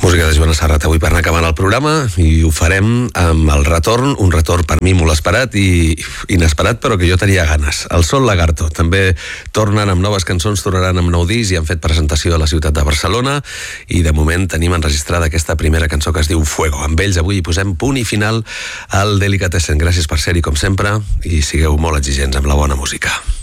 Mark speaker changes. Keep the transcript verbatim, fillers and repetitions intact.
Speaker 1: Música de Joana Serrat avui per anar acabant el programa, i ho farem amb el retorn, un retorn per mi molt esperat i inesperat, però que jo tenia ganes. El Sol Lagarto també tornen amb noves cançons, tornaran amb nou discs i han fet presentació a la ciutat de Barcelona, i de moment tenim enregistrada aquesta primera cançó que es diu Fuego. Amb ells avui posem punt i final al Delicatessen. Gràcies per ser-hi com sempre i sigueu molt exigents amb la bona música.